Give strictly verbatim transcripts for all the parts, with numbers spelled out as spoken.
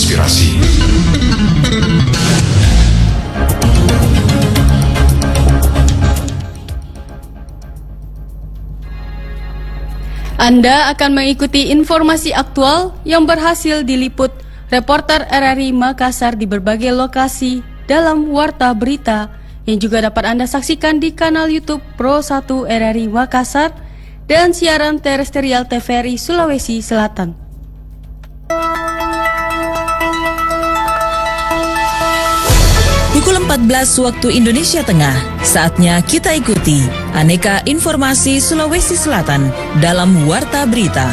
Inspirasi. Anda akan mengikuti informasi aktual yang berhasil diliput reporter R R I Makassar di berbagai lokasi dalam Warta Berita yang juga dapat Anda saksikan di kanal YouTube Pro satu R R I Makassar dan siaran terestrial T V R I Sulawesi Selatan. Pukul empat belas waktu Indonesia Tengah, saatnya kita ikuti aneka informasi Sulawesi Selatan dalam Warta Berita.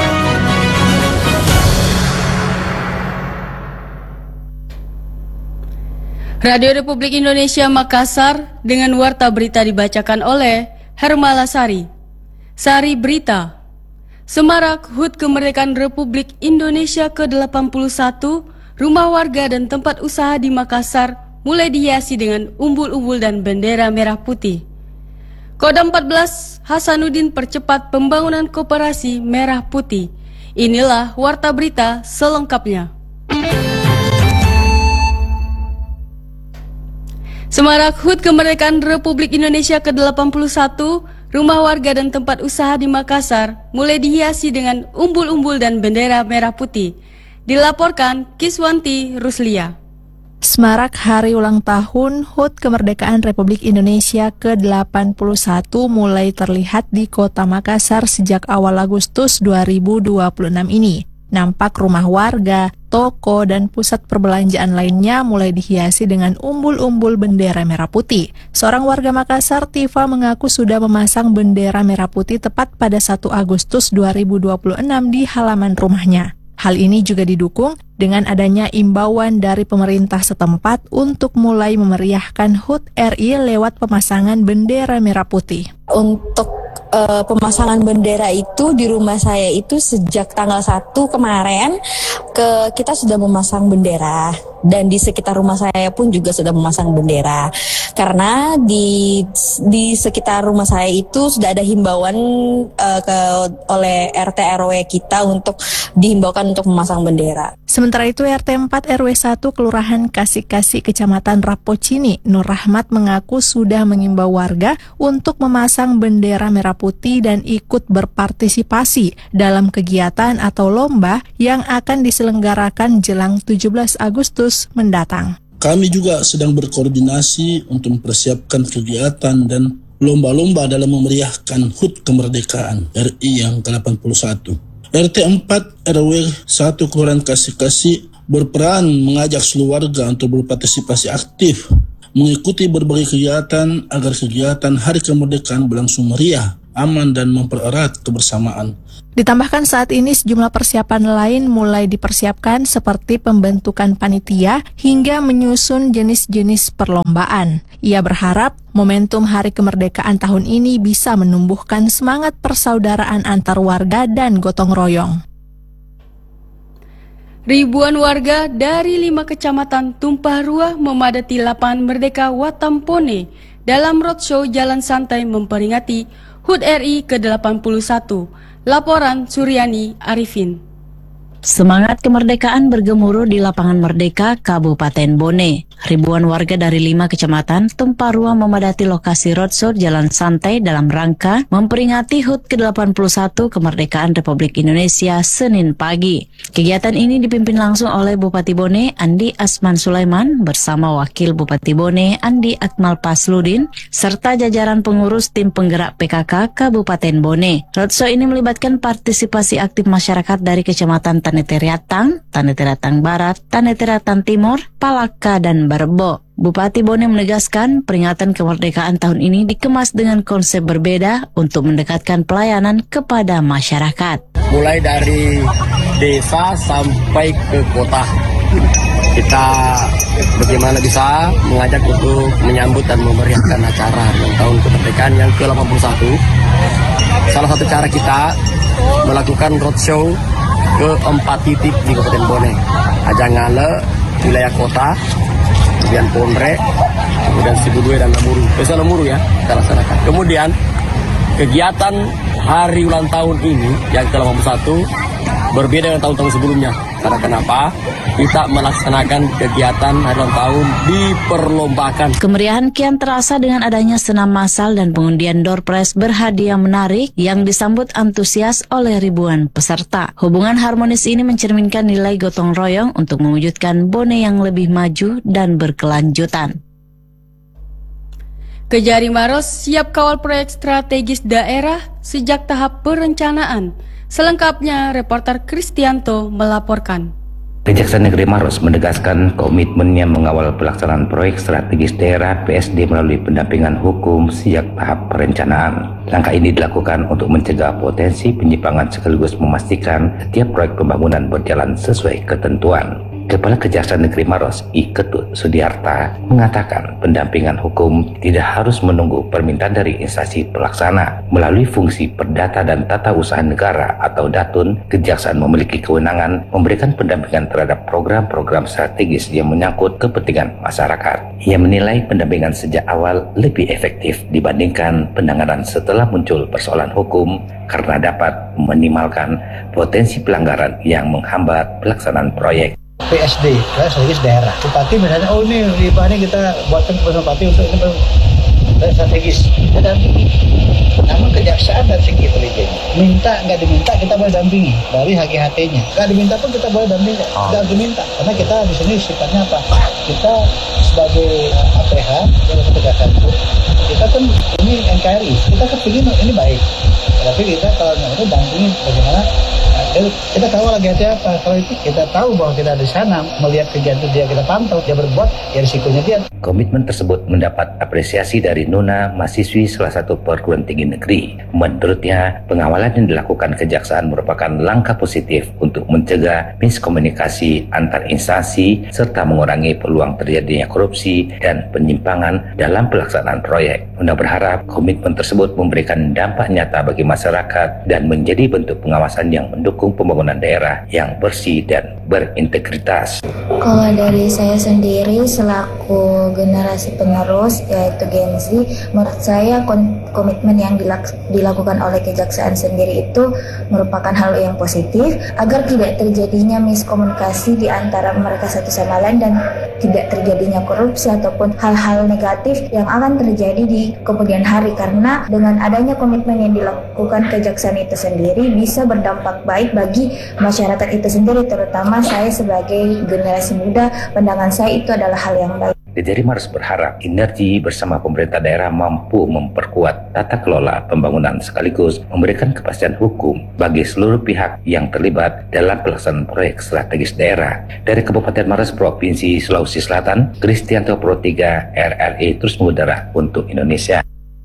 Radio Republik Indonesia Makassar dengan Warta Berita dibacakan oleh Hermala Sari. Sari Berita. Semarak H U T Kemerdekaan Republik Indonesia ke delapan puluh satu, rumah warga dan tempat usaha di Makassar mulai dihiasi dengan umbul-umbul dan bendera merah putih. Kodam empat belas Hasanuddin percepat pembangunan koperasi merah putih. Inilah Warta Berita selengkapnya. Semarak H U T Kemerdekaan Republik Indonesia ke delapan puluh satu, rumah warga dan tempat usaha di Makassar mulai dihiasi dengan umbul-umbul dan bendera merah putih. Dilaporkan Kiswanti Ruslia. Semarak hari ulang tahun H U T Kemerdekaan Republik Indonesia ke delapan puluh satu mulai terlihat di kota Makassar sejak awal Agustus dua ribu dua puluh enam ini. Nampak rumah warga, toko, dan pusat perbelanjaan lainnya mulai dihiasi dengan umbul-umbul bendera merah putih. Seorang warga Makassar, Tifa, mengaku sudah memasang bendera merah putih tepat pada satu Agustus dua ribu dua puluh enam di halaman rumahnya. Hal ini juga didukung dengan adanya imbauan dari pemerintah setempat untuk mulai memeriahkan H U T R I lewat pemasangan bendera merah putih. Untuk uh, pemasangan bendera itu di rumah saya itu sejak tanggal satu kemarin ke kita sudah memasang bendera, dan di sekitar rumah saya pun juga sudah memasang bendera. Karena di di sekitar rumah saya itu sudah ada himbauan uh, ke oleh R T R W kita untuk dihimbaukan untuk memasang bendera. Sementara itu R T empat R W satu Kelurahan Kasih-Kasih Kecamatan Rapocini, Nur Rahmat, mengaku sudah mengimbau warga untuk memasang bendera merah putih dan ikut berpartisipasi dalam kegiatan atau lomba yang akan diselenggarakan jelang tujuh belas Agustus mendatang. Kami juga sedang berkoordinasi untuk mempersiapkan kegiatan dan lomba-lomba dalam memeriahkan H U T Kemerdekaan R I yang ke delapan puluh satu. R T empat R W satu Kelurahan Kasih-Kasih berperan mengajak seluruh warga untuk berpartisipasi aktif, mengikuti berbagai kegiatan agar kegiatan Hari Kemerdekaan berlangsung meriah, aman, dan mempererat kebersamaan. Ditambahkan saat ini sejumlah persiapan lain mulai dipersiapkan seperti pembentukan panitia hingga menyusun jenis-jenis perlombaan. Ia berharap momentum Hari Kemerdekaan tahun ini bisa menumbuhkan semangat persaudaraan antar warga dan gotong royong. Ribuan warga dari lima kecamatan tumpah ruah memadati lapangan Merdeka Watampone dalam roadshow jalan santai memperingati H U T R I ke delapan puluh satu. Laporan Suryani Arifin. Semangat kemerdekaan bergemuruh di lapangan Merdeka, Kabupaten Bone. Ribuan warga dari lima kecamatan tumpah ruah memadati lokasi roadshow jalan santai dalam rangka memperingati H U T ke delapan puluh satu Kemerdekaan Republik Indonesia Senin pagi. Kegiatan ini dipimpin langsung oleh Bupati Bone, Andi Asman Sulaiman, bersama Wakil Bupati Bone, Andi Akmal Pasludin, serta jajaran pengurus tim penggerak P K K Kabupaten Bone. Roadshow ini melibatkan partisipasi aktif masyarakat dari kecamatan Tanetiriatang, Tanetiriatang Barat, Tanetiriatang Timur, Palaka, dan Barebo. Bupati Bone menegaskan peringatan kemerdekaan tahun ini dikemas dengan konsep berbeda untuk mendekatkan pelayanan kepada masyarakat. Mulai dari desa sampai ke kota, kita bagaimana bisa mengajak untuk menyambut dan memeriahkan acara tahun kemerdekaan yang ke delapan puluh satu. Salah satu cara kita melakukan roadshow ke empat titik di Kabupaten Bone, Ajangale, wilayah kota, kemudian Ponre, kemudian Sibudue dan Lamuru. Desa Lamuru ya, kita laksanakan. Kemudian kegiatan hari ulang tahun ini yang ke delapan puluh satu berbeda dengan tahun-tahun sebelumnya. Karena kenapa? Kita melaksanakan kegiatan hari ulang tahun diperlombakan. Kemeriahan kian terasa dengan adanya senam massal dan pengundian door prize berhadiah menarik yang disambut antusias oleh ribuan peserta. Hubungan harmonis ini mencerminkan nilai gotong royong untuk mewujudkan Bone yang lebih maju dan berkelanjutan. Kejari Maros siap kawal proyek strategis daerah sejak tahap perencanaan. Selengkapnya, reporter Kristianto melaporkan. Kejaksaan Negeri Maros menegaskan komitmennya mengawal pelaksanaan proyek strategis daerah P S D melalui pendampingan hukum sejak tahap perencanaan. Langkah ini dilakukan untuk mencegah potensi penyimpangan sekaligus memastikan setiap proyek pembangunan berjalan sesuai ketentuan. Kepala Kejaksaan Negeri Maros, I Ketut Sudiarta, mengatakan pendampingan hukum tidak harus menunggu permintaan dari instansi pelaksana. Melalui fungsi Perdata dan Tata Usaha Negara atau Datun, Kejaksaan memiliki kewenangan memberikan pendampingan terhadap program-program strategis yang menyangkut kepentingan masyarakat. Ia menilai pendampingan sejak awal lebih efektif dibandingkan penanganan setelah muncul persoalan hukum karena dapat meminimalkan potensi pelanggaran yang menghambat pelaksanaan proyek. P S D, strategis daerah. Bupati misalnya, oh ini riba ini kita buatkan kepada Bupati untuk ini strategis. Kita dampingi. Namun kejaksaan dan segi intelijen minta nggak diminta kita boleh dampingi dari H G H T-nya. Nggak diminta pun kita boleh dampingi. Nggak harus diminta karena kita di sini sifatnya apa? Kita sebagai A P H dalam ketegasan itu kita kan ini N K R I. Kita kepingin ini baik. Tapi kita kalau nggak itu dampingi bagaimana? Kita tahu lagi hati apa. Kalau itu kita tahu bahwa kita di sana melihat kegiatan dia kita pantau, dia berbuat, ya risikonya dia. Komitmen tersebut mendapat apresiasi dari Nuna, mahasiswi salah satu perguruan tinggi negeri. Menurutnya, pengawalan yang dilakukan kejaksaan merupakan langkah positif untuk mencegah miskomunikasi antar instansi serta mengurangi peluang terjadinya korupsi dan penyimpangan dalam pelaksanaan proyek. Nuna berharap komitmen tersebut memberikan dampak nyata bagi masyarakat dan menjadi bentuk pengawasan yang mendukung pembangunan daerah yang bersih dan berintegritas. Kalau dari saya sendiri selaku generasi penerus yaitu Gen Z, menurut saya komitmen yang dilakukan oleh kejaksaan sendiri itu merupakan hal yang positif agar tidak terjadinya miskomunikasi di antara mereka satu sama lain dan tidak terjadinya korupsi ataupun hal-hal negatif yang akan terjadi di kemudian hari, karena dengan adanya komitmen yang dilakukan kejaksaan itu sendiri bisa berdampak baik bagi masyarakat itu sendiri, terutama saya sebagai generasi muda, pandangan saya itu adalah hal yang baik. Kejari Maros berharap Inergi bersama pemerintah daerah mampu memperkuat tata kelola pembangunan sekaligus memberikan kepastian hukum bagi seluruh pihak yang terlibat dalam pelaksanaan proyek strategis daerah. Dari Kabupaten Maros, Provinsi Sulawesi Selatan, Kristianto Pro tiga R R I terus mengudara untuk Indonesia.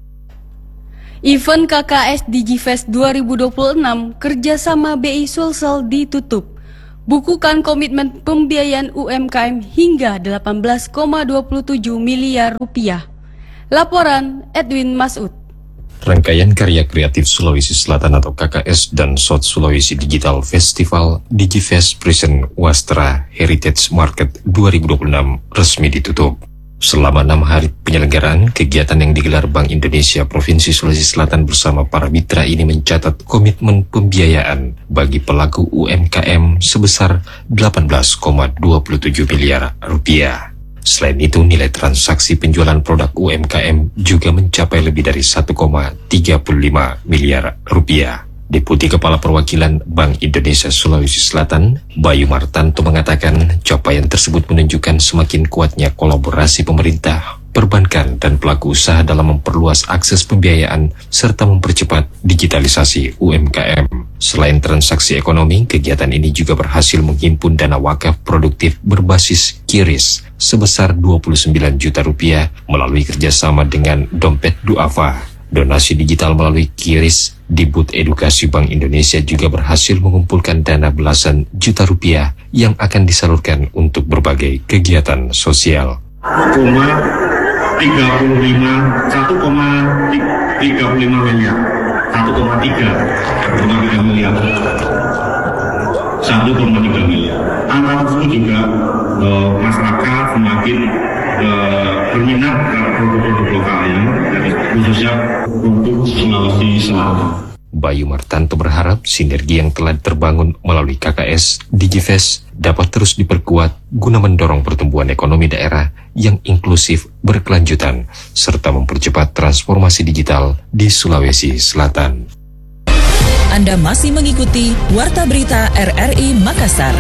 Event K K S DigiFest dua ribu dua puluh enam kerjasama B I Sulsel ditutup. Bukukan komitmen pembiayaan U M K M hingga delapan belas koma dua tujuh miliar rupiah. Laporan Edwin Masud. Rangkaian karya kreatif Sulawesi Selatan atau K K S dan South Sulawesi Digital Festival DigiFest Present Wastra Heritage Market dua ribu dua puluh enam resmi ditutup. Selama enam hari penyelenggaraan, kegiatan yang digelar Bank Indonesia Provinsi Sulawesi Selatan bersama para mitra ini mencatat komitmen pembiayaan bagi pelaku U M K M sebesar delapan belas koma dua tujuh miliar rupiah. Selain itu, nilai transaksi penjualan produk U M K M juga mencapai lebih dari satu koma tiga lima miliar rupiah. Deputi Kepala Perwakilan Bank Indonesia Sulawesi Selatan, Bayu Martanto mengatakan capaian tersebut menunjukkan semakin kuatnya kolaborasi pemerintah, perbankan, dan pelaku usaha dalam memperluas akses pembiayaan serta mempercepat digitalisasi U M K M. Selain transaksi ekonomi, kegiatan ini juga berhasil menghimpun dana wakaf produktif berbasis QRIS sebesar dua puluh sembilan juta rupiah melalui kerjasama dengan Dompet Duafa. Donasi digital melalui QRIS di Booth Edukasi Bank Indonesia juga berhasil mengumpulkan dana belasan juta rupiah yang akan disalurkan untuk berbagai kegiatan sosial. tiga puluh lima, satu koma tiga puluh lima miliar, satu koma tiga miliar, satu koma tiga miliar. Antara tersebut juga eh, masyarakat semakin eh, berminat ke produk-produk lokalnya, khususnya untuk Sulawesi Selatan. Bayu Martanto berharap sinergi yang telah terbangun melalui K K S Digifest dapat terus diperkuat guna mendorong pertumbuhan ekonomi daerah yang inklusif berkelanjutan serta mempercepat transformasi digital di Sulawesi Selatan. Anda masih mengikuti Warta Berita R R I Makassar.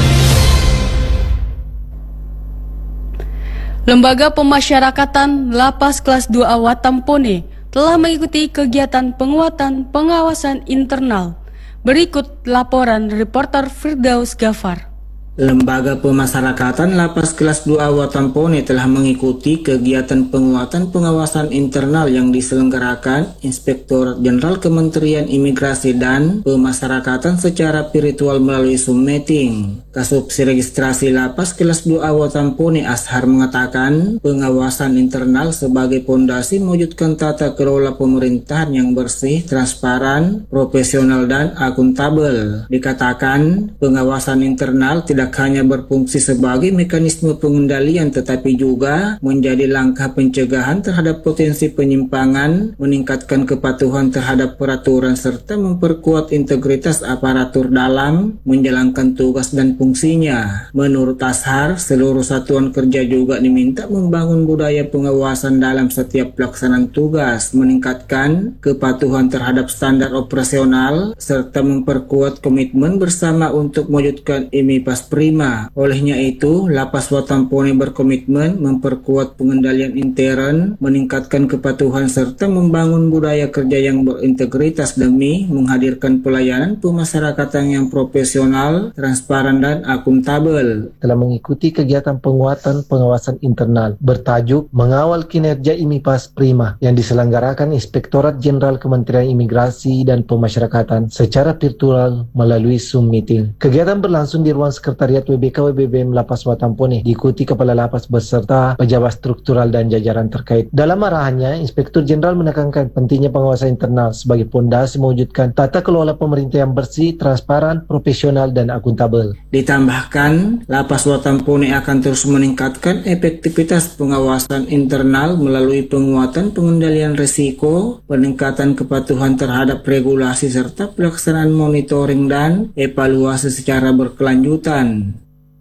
Lembaga Pemasyarakatan Lapas Kelas dua A Watampone telah mengikuti kegiatan penguatan pengawasan internal. Berikut laporan reporter Firdaus Gafar. Lembaga Pemasyarakatan Lapas Kelas dua A Watampone telah mengikuti kegiatan penguatan pengawasan internal yang diselenggarakan Inspektorat Jenderal Kementerian Imigrasi dan Pemasyarakatan secara virtual melalui Zoom meeting. Kasubsi Registrasi Lapas Kelas dua A Watampone Ashar mengatakan pengawasan internal sebagai pondasi mewujudkan tata kelola pemerintahan yang bersih, transparan, profesional dan akuntabel. Dikatakan pengawasan internal tidak hanya berfungsi sebagai mekanisme pengendalian tetapi juga menjadi langkah pencegahan terhadap potensi penyimpangan, meningkatkan kepatuhan terhadap peraturan serta memperkuat integritas aparatur dalam menjalankan tugas dan fungsinya. Menurut Ashar, seluruh satuan kerja juga diminta membangun budaya pengawasan dalam setiap pelaksanaan tugas, meningkatkan kepatuhan terhadap standar operasional serta memperkuat komitmen bersama untuk mewujudkan I M I P A S prima. Olehnya itu, Lapas Watampone berkomitmen memperkuat pengendalian intern, meningkatkan kepatuhan serta membangun budaya kerja yang berintegritas demi menghadirkan pelayanan pemasyarakatan yang profesional, transparan dan akuntabel. Telah mengikuti kegiatan penguatan pengawasan internal bertajuk Mengawal Kinerja I M I P A S Prima yang diselenggarakan Inspektorat Jenderal Kementerian Imigrasi dan Pemasyarakatan secara virtual melalui Zoom meeting. Kegiatan berlangsung di ruang Sekretariat W B K W B B M Lapas Watampone, diikuti Kepala Lapas beserta pejabat struktural dan jajaran terkait. Dalam arahannya, Inspektur Jenderal menekankan pentingnya pengawasan internal sebagai pondasi mewujudkan tata kelola pemerintah yang bersih, transparan, profesional dan akuntabel. Ditambahkan, Lapas Watampone akan terus meningkatkan efektivitas pengawasan internal melalui penguatan pengendalian risiko, peningkatan kepatuhan terhadap regulasi serta pelaksanaan monitoring dan evaluasi secara berkelanjutan.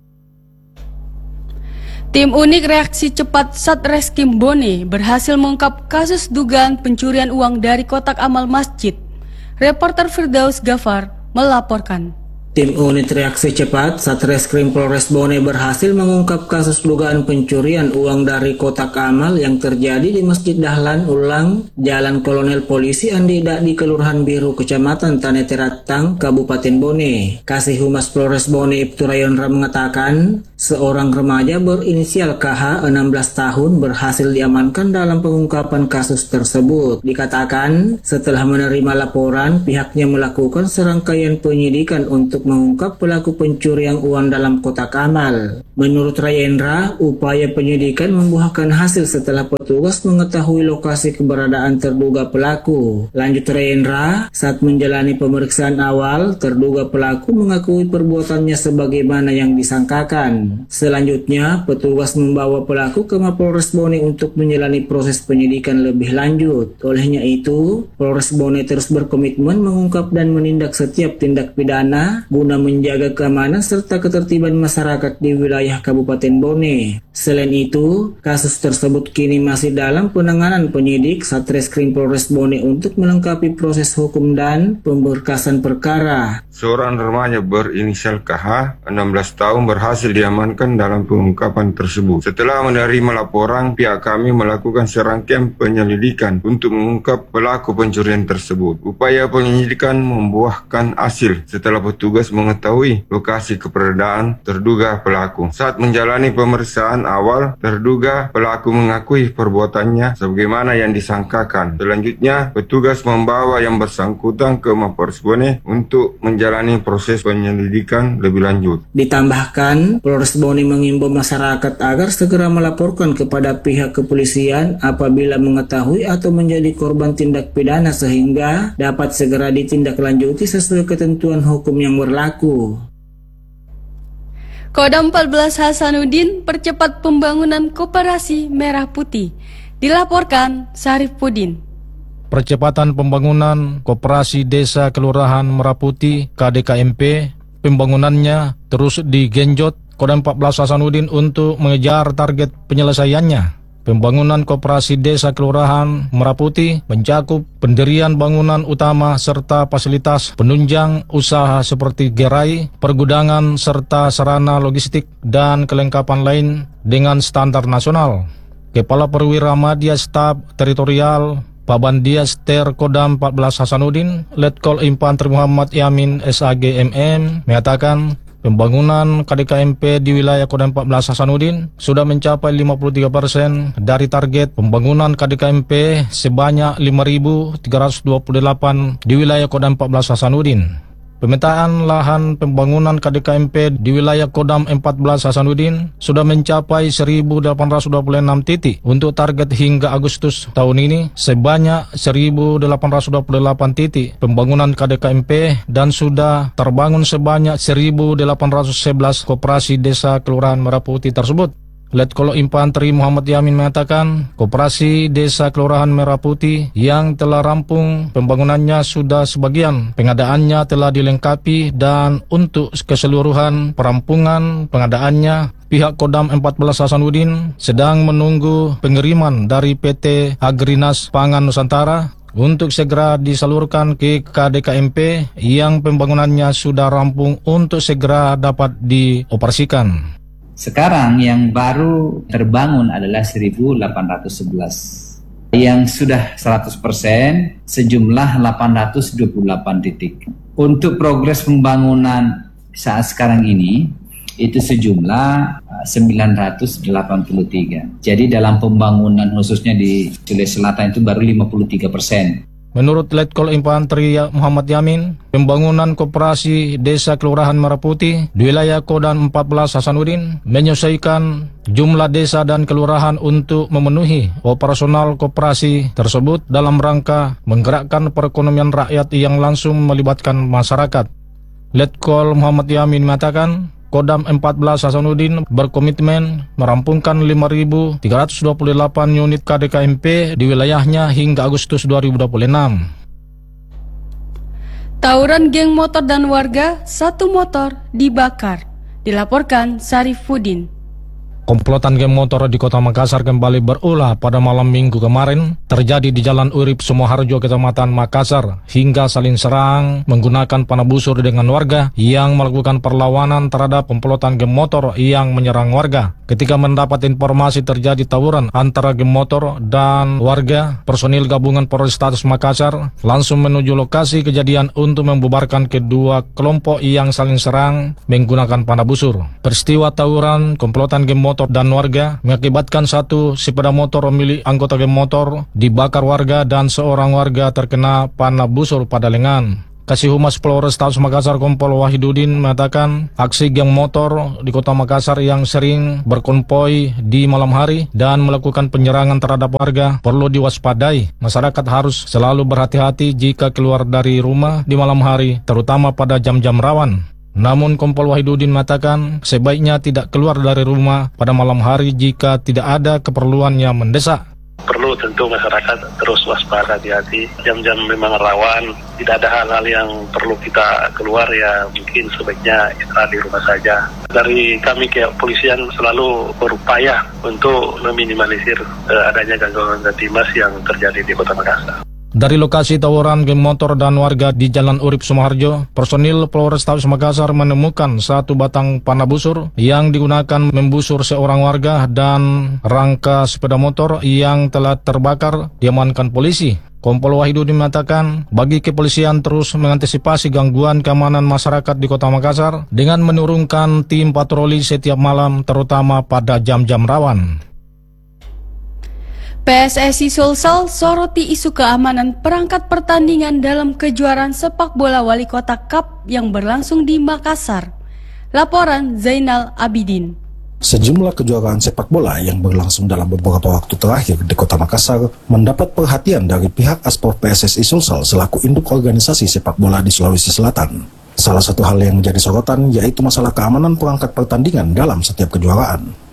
Tim unik reaksi cepat Satreskrim Bone berhasil mengungkap kasus dugaan pencurian uang dari kotak amal masjid. Reporter Firdaus Gafar melaporkan. Tim unit reaksi cepat Satreskrim Polres Bone berhasil mengungkap kasus dugaan pencurian uang dari kotak amal yang terjadi di Masjid Dahlan Ulang, Jalan Kolonel Polisi Andida di Kelurahan Biru, Kecamatan Taneteratang, Kabupaten Bone. Kasih Humas Polres Bone Ibtu Rayondra mengatakan, seorang remaja berinisial K H enam belas tahun berhasil diamankan dalam pengungkapan kasus tersebut. Dikatakan, setelah menerima laporan, pihaknya melakukan serangkaian penyidikan untuk mengungkap pelaku pencurian uang dalam kotak amal. Menurut Rayendra, upaya penyidikan membuahkan hasil setelah petugas mengetahui lokasi keberadaan terduga pelaku. Lanjut Rayendra, saat menjalani pemeriksaan awal, terduga pelaku mengakui perbuatannya sebagaimana yang disangkakan. Selanjutnya, petugas membawa pelaku ke Mapolres Bone untuk menjalani proses penyidikan lebih lanjut. Olehnya itu, Polres Bone terus berkomitmen mengungkap dan menindak setiap tindak pidana guna menjaga keamanan serta ketertiban masyarakat di wilayah Kabupaten Bone. Selain itu, kasus tersebut kini masih dalam penanganan penyidik Satreskrim Polres Bone untuk melengkapi proses hukum dan pemberkasan perkara. Seorang remaja berinisial K H enam belas tahun berhasil diamankan dalam pengungkapan tersebut. Setelah menerima laporan, pihak kami melakukan serangkaian penyelidikan untuk mengungkap pelaku pencurian tersebut. Upaya penyelidikan membuahkan hasil setelah petugas mengetahui lokasi keberadaan terduga pelaku. Saat menjalani pemeriksaan awal, terduga pelaku mengakui perbuatannya sebagaimana yang disangkakan. Selanjutnya, petugas membawa yang bersangkutan ke Mapolres Bone untuk menjalani proses penyelidikan lebih lanjut. Ditambahkan, Polres Bone mengimbau masyarakat agar segera melaporkan kepada pihak kepolisian apabila mengetahui atau menjadi korban tindak pidana sehingga dapat segera ditindaklanjuti sesuai ketentuan hukum yang berlaku. Kodam empat belas Hasanuddin percepat pembangunan koperasi Merah Putih. Dilaporkan Sarif Pudin. percepatan pembangunan Koperasi Desa Kelurahan Meraputi K D K M P, pembangunannya terus digenjot Kodam empat belas Hasanuddin untuk mengejar target penyelesaiannya. Pembangunan Koperasi Desa Kelurahan Meraputi mencakup pendirian bangunan utama serta fasilitas penunjang usaha seperti gerai, pergudangan, serta sarana logistik dan kelengkapan lain dengan standar nasional. Kepala Perwira Madya Staf Teritorial Pabandias Ter Kodam empat belas Hasanuddin, Letkol Infanteri Muhammad Yamin S A G M M, menyatakan pembangunan K D K M P di wilayah Kodam empat belas Hasanuddin sudah mencapai lima puluh tiga persen dari target pembangunan K D K M P sebanyak lima ribu tiga ratus dua puluh delapan di wilayah Kodam empat belas Hasanuddin. Pemetaan lahan pembangunan K D K M P di wilayah Kodam empat belas Hasanuddin sudah mencapai seribu delapan ratus dua puluh enam titik. Untuk target hingga Agustus tahun ini sebanyak seribu delapan ratus dua puluh delapan titik pembangunan K D K M P dan sudah terbangun sebanyak seribu delapan ratus sebelas koperasi desa kelurahan Meraputi tersebut. Letkol Infanteri Muhammad Yamin mengatakan koperasi desa kelurahan Meraputi yang telah rampung pembangunannya sudah sebagian pengadaannya telah dilengkapi dan untuk keseluruhan perampungan pengadaannya pihak Kodam empat belas Hasanuddin sedang menunggu pengiriman dari P T Agrinas Pangan Nusantara untuk segera disalurkan ke K D K M P yang pembangunannya sudah rampung untuk segera dapat dioperasikan. Sekarang yang baru terbangun adalah seribu delapan ratus sebelas. Yang sudah seratus persen sejumlah delapan ratus dua puluh delapan titik. Untuk progres pembangunan saat sekarang ini itu sejumlah sembilan ratus delapan puluh tiga. Jadi dalam pembangunan khususnya di Sulawesi Selatan itu baru lima puluh tiga persen. Menurut Letkol Infanteri Muhammad Yamin, pembangunan koperasi desa kelurahan Meraputi di wilayah Kodam empat belas Hasanuddin menyesuaikan jumlah desa dan kelurahan untuk memenuhi operasional koperasi tersebut dalam rangka menggerakkan perekonomian rakyat yang langsung melibatkan masyarakat. Letkol Muhammad Yamin mengatakan Kodam empat belas Hasanuddin berkomitmen merampungkan lima ribu tiga ratus dua puluh delapan unit K D K M P di wilayahnya hingga Agustus dua ribu dua puluh enam. Tawuran geng motor dan warga, satu motor dibakar. Dilaporkan Sarifuddin. Komplotan geng motor di Kota Makassar kembali berulah pada malam Minggu kemarin, terjadi di Jalan Urip Sumoharjo, Kecamatan Makassar, hingga saling serang menggunakan panah busur dengan warga yang melakukan perlawanan terhadap komplotan geng motor yang menyerang warga. Ketika mendapat informasi terjadi tawuran antara geng motor dan warga, personil gabungan Polrestabes Makassar langsung menuju lokasi kejadian untuk membubarkan kedua kelompok yang saling serang menggunakan panah busur. Peristiwa tawuran komplotan geng motor dan warga mengakibatkan satu sepeda motor milik anggota geng motor dibakar warga dan seorang warga terkena panah busur pada lengan. Kasih Humas Polrestabes Makassar Kompol Wahiduddin mengatakan aksi geng motor di Kota Makassar yang sering berkonvoi di malam hari dan melakukan penyerangan terhadap warga perlu diwaspadai. Masyarakat harus selalu berhati-hati jika keluar dari rumah di malam hari, terutama pada jam-jam rawan. Namun Kompol Wahiduddin mengatakan sebaiknya tidak keluar dari rumah pada malam hari jika tidak ada keperluan yang mendesak. Perlu tentu masyarakat terus waspada, hati-hati. Jam-jam memang rawan, tidak ada hal-hal yang perlu kita keluar, ya mungkin sebaiknya istirahat di rumah saja. Dari kami kepolisian selalu berupaya untuk meminimalisir uh, adanya gangguan Kamtibmas yang terjadi di Kota Makassar. Dari lokasi tawuran geng motor dan warga di Jalan Urip Sumoharjo, personil Polrestabes Makassar menemukan satu batang panah busur yang digunakan membusur seorang warga dan rangka sepeda motor yang telah terbakar diamankan polisi. Kompol Wahiduddin mengatakan bagi kepolisian terus mengantisipasi gangguan keamanan masyarakat di Kota Makassar dengan menurunkan tim patroli setiap malam terutama pada jam-jam rawan. P S S I Sulsel soroti isu keamanan perangkat pertandingan dalam kejuaraan sepak bola Wali Kota Cup yang berlangsung di Makassar. Laporan Zainal Abidin. Sejumlah kejuaraan sepak bola yang berlangsung dalam beberapa waktu terakhir di Kota Makassar mendapat perhatian dari pihak Aspor P S S I Sulsel selaku induk organisasi sepak bola di Sulawesi Selatan. Salah satu hal yang menjadi sorotan yaitu masalah keamanan perangkat pertandingan dalam setiap kejuaraan.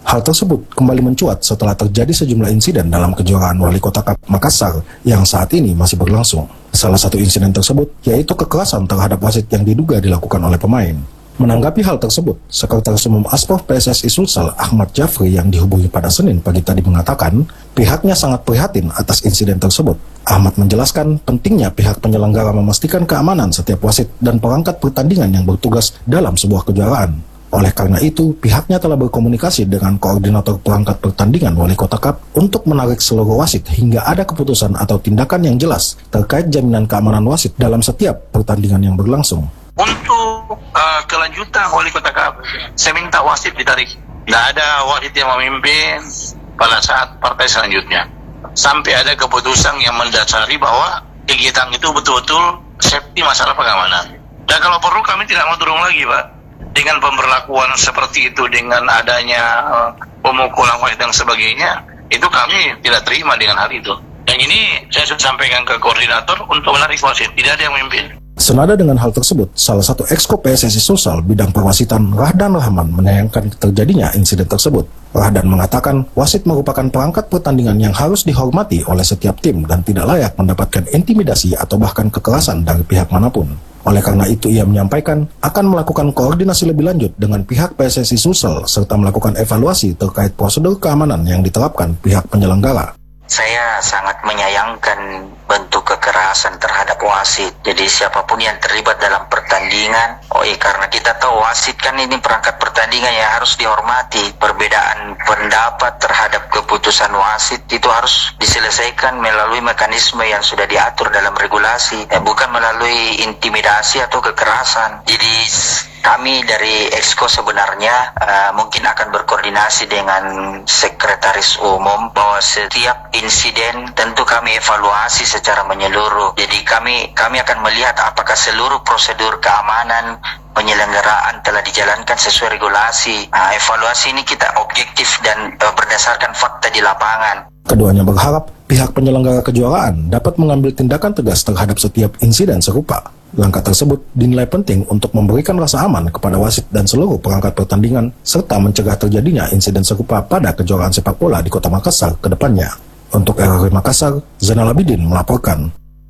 Hal tersebut kembali mencuat setelah terjadi sejumlah insiden dalam kejuaraan Wali Kota Cup Makassar yang saat ini masih berlangsung. Salah satu insiden tersebut yaitu kekerasan terhadap wasit yang diduga dilakukan oleh pemain. Menanggapi hal tersebut, Sekretaris Umum Asprof P S S I Sulsel Ahmad Jafri yang dihubungi pada Senin pagi tadi mengatakan pihaknya sangat prihatin atas insiden tersebut. Ahmad menjelaskan pentingnya pihak penyelenggara memastikan keamanan setiap wasit dan perangkat pertandingan yang bertugas dalam sebuah kejuaraan. Oleh karena itu, pihaknya telah berkomunikasi dengan koordinator perangkat pertandingan Wali Kota Cup untuk menarik seluruh wasit hingga ada keputusan atau tindakan yang jelas terkait jaminan keamanan wasit dalam setiap pertandingan yang berlangsung. Untuk uh, kelanjutan Wali Kota Cup, saya minta wasit ditarik. Tidak ada wasit yang memimpin pada saat partai selanjutnya. Sampai ada keputusan yang mendasari bahwa kegiatan itu betul-betul safety masalah pengamanan. Dan kalau perlu kami tidak mau turun lagi, Pak. Dengan pemberlakuan seperti itu, dengan adanya uh, pemukulan wasit dan sebagainya, itu kami tidak terima dengan hal itu. Dan ini saya sudah sampaikan ke koordinator untuk menarik wasit, tidak ada yang memimpin. Senada dengan hal tersebut, salah satu exco P S S I Sulsel bidang perwasitan Rahdan Rahman menyayangkan terjadinya insiden tersebut. Rahdan mengatakan wasit merupakan perangkat pertandingan yang harus dihormati oleh setiap tim dan tidak layak mendapatkan intimidasi atau bahkan kekerasan dari pihak manapun. Oleh karena itu ia menyampaikan akan melakukan koordinasi lebih lanjut dengan pihak P S S I Sulsel serta melakukan evaluasi terkait prosedur keamanan yang diterapkan pihak penyelenggara. Saya sangat menyayangkan bentuk kekerasan terhadap wasit. Jadi siapapun yang terlibat dalam pertandingan, oh iya, karena kita tahu wasit kan ini perangkat pertandingan yang harus dihormati. Perbedaan pendapat terhadap keputusan wasit itu harus diselesaikan melalui mekanisme yang sudah diatur dalam regulasi, eh, bukan melalui intimidasi atau kekerasan. Jadi kami dari Exco sebenarnya uh, mungkin akan berkoordinasi dengan Sekretaris Umum bahwa setiap insiden tentu kami evaluasi secara menyeluruh. Jadi kami kami akan melihat apakah seluruh prosedur keamanan penyelenggaraan telah dijalankan sesuai regulasi. Nah, evaluasi ini kita objektif dan uh, berdasarkan fakta di lapangan. Keduanya berharap pihak penyelenggara kejuaraan dapat mengambil tindakan tegas terhadap setiap insiden serupa. Langkah tersebut dinilai penting untuk memberikan rasa aman kepada wasit dan seluruh perangkat pertandingan, serta mencegah terjadinya insiden serupa pada kejuaraan sepak bola di Kota Makassar ke depannya. Untuk R R I Makassar, Zainal Abidin melaporkan.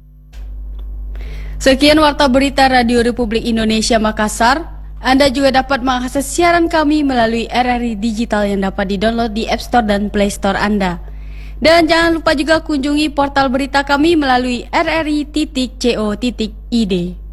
Sekian Warta Berita Radio Republik Indonesia Makassar. Anda juga dapat mengakses siaran kami melalui R R I Digital yang dapat di-download di App Store dan Play Store Anda. Dan jangan lupa juga kunjungi portal berita kami melalui r r i titik co titik i d.